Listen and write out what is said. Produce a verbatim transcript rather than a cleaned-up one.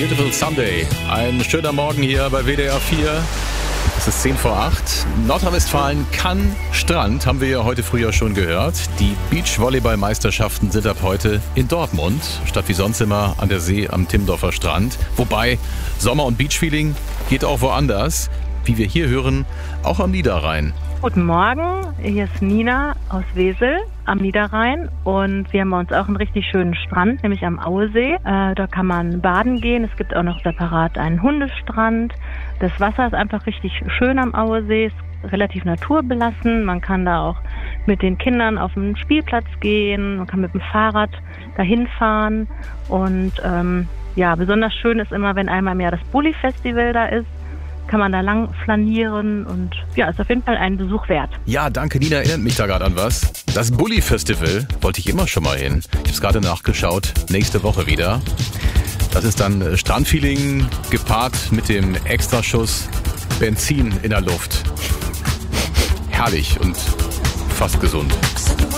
Beautiful Sunday. Ein schöner Morgen hier bei W D R vier. Es ist zehn vor acht. Nordrhein-Westfalen kann Strand, haben wir ja heute früher schon gehört. Die Beachvolleyball-Meisterschaften sind ab heute in Dortmund, statt wie sonst immer an der See am Timmendorfer Strand. Wobei Sommer- und Beachfeeling geht auch woanders. Wie wir hier hören, auch am Niederrhein. Guten Morgen, hier ist Nina aus Wesel am Niederrhein und wir haben bei uns auch einen richtig schönen Strand, nämlich am Auesee. Äh, da kann man baden gehen, es gibt auch noch separat einen Hundestrand. Das Wasser ist einfach richtig schön am Auesee, ist relativ naturbelassen. Man kann da auch mit den Kindern auf den Spielplatz gehen, man kann mit dem Fahrrad dahin fahren und ähm, ja, besonders schön ist immer, wenn einmal im Jahr das Bulli-Festival da ist. Kann man da lang flanieren und ja, ist auf jeden Fall einen Besuch wert. Ja, danke, Nina, erinnert mich da gerade an was. Das Bulli-Festival wollte ich immer schon mal hin. Ich habe es gerade nachgeschaut, nächste Woche wieder. Das ist dann Strandfeeling gepaart mit dem Extraschuss Benzin in der Luft. Herrlich und fast gesund.